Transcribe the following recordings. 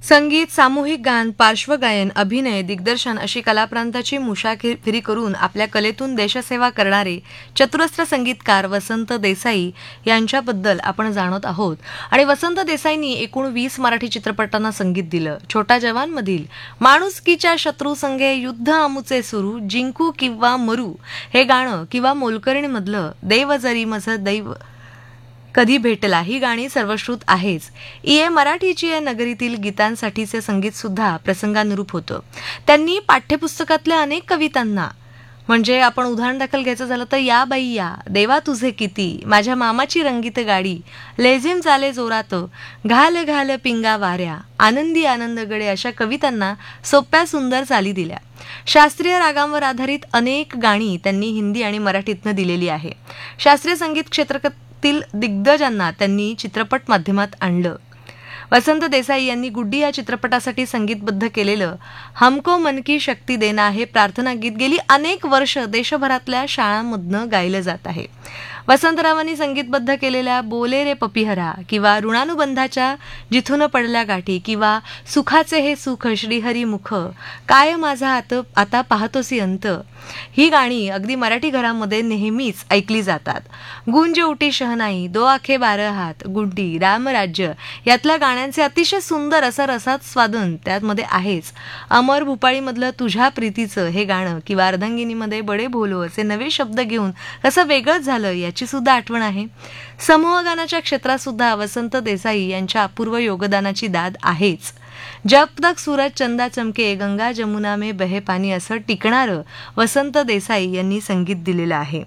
संगीत, सामूहिक गान, पार्श्वगायन, अभिनय, दिग्दर्शन अशी कलाप्रांताची मुसाफिरी करून आपल्या कलेतून देशसेवा करणारे चतुरस्र संगीतकार वसंत देसाई यांच्याबद्दल आपण जाणत आहोत. आणि वसंत देसाईंनी एकूण 20 मराठी चित्रपटांना संगीत दिलं. छोटा जवानमधील माणुसकीच्या शत्रू संगे युद्ध आमुचे सुरू, जिंकू किंवा मरू हे गाणं किंवा मोलकरणीमधलं देव जरी मझं दैव कधी भेटला ही गाणी सर्वश्रुत आहेच. इये मराठीची या नगरीतील गीतांसाठीचे संगीत सुद्धा प्रसंगानुरूप होतं. त्यांनी पाठ्यपुस्तकातल्या अनेक कवितांना, म्हणजे आपण उदाहरण दाखल घ्यायचं झालं तर या बाई या, देवा तुझे किती, माझ्या मामाची रंगीत गाडी, लेझिम चाले जोरात, घाल घाल पिंगा वाऱ्या, आनंदी आनंदगडे अशा कवितांना सोप्या सुंदर चाली दिल्या. शास्त्रीय रागांवर आधारित अनेक गाणी त्यांनी हिंदी आणि मराठीतनं दिलेली आहे. शास्त्रीय संगीत क्षेत्रातील दिग्गजांना त्यांनी चित्रपट माध्यमात आणलं. वसंत देसाई यांनी गुड्डी या चित्रपटासाठी संगीतबद्ध केलेलं हमको मन की शक्ती देना हे प्रार्थना गीत गेली अनेक वर्ष देशभरातल्या शाळांमधनं गायलं जात आहे. वसंतरावांनी संगीतबद्ध केलेल्या बोले रे पपिहरा किंवा ऋणानुबंधाच्या जिथून पडल्या गाठी किंवा सुखाचे हे सुख श्रीहरी मुख, काय माझा आता पाहतोसी अंत ही गाणी अगदी मराठी घरामध्ये नेहमीच ऐकली जातात. गुंज उटी शहनाई, दो आखे बारह हात, गुड्डी, रामराज्य यातल्या गाण्यांचे अतिशय सुंदर असं रसात स्वादन त्यामध्ये आहेच. अमर भूपाळीमधलं तुझ्या प्रीतीचं हे गाणं किंवा अर्धांगिनीमध्ये बडे भोलो असे नवे शब्द घेऊन कसं वेगळंच झालं याची सुद्धा आठवण आहे. समूह गानाच्या क्षेत्रात सुद्धा वसंत देसाई यांच्या अपूर्व योगदानाची दाद आहेच. जब तक सूरज चंदा चमके, गंगा जमुना में बहे पानी असं टिकणारं वसंत देसाई यांनी संगीत दिलेलं आहे.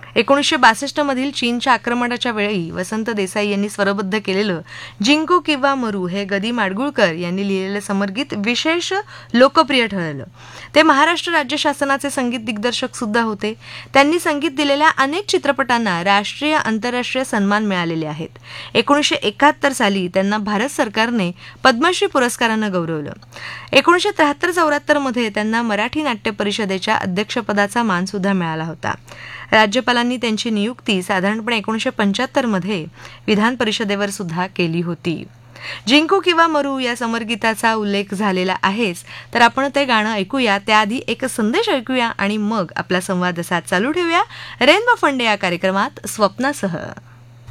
1962 मधील चीनच्या आक्रमणाच्या वेळी वसंत देसाई यांनी स्वरबद्ध केलेलं जिंकू किंवा मरू हे गदी माडगुळकर यांनी लिहिलेलं समरगीत विशेष लोकप्रिय ठरलं. ते महाराष्ट्र राज्य शासनाचे संगीत दिग्दर्शक सुद्धा होते. त्यांनी संगीत दिलेल्या अनेक चित्रपटांना राष्ट्रीय आंतरराष्ट्रीय सन्मान मिळालेले आहेत. 1971 साली त्यांना भारत सरकारने पद्मश्री पुरस्कारानं गौरवलं. 1973-74 मध्ये त्यांना मराठी नाट्य परिषदेच्या अध्यक्षपदाचा मान सुद्धा मिळाला होता. राज्यपालांनी त्यांची नियुक्ती साधारणपणे 1975 मध्ये विधान परिषदेवर सुद्धा केली होती. जिंकू किंवा मरू या समरगीताचा उल्लेख झालेला आहेच, तर आपण ते गाणं ऐकूया. त्याआधी एक संदेश ऐकूया आणि मग आपला संवाद असा चालू ठेवूया रेनबो फंडे या कार्यक्रमात स्वप्नासह.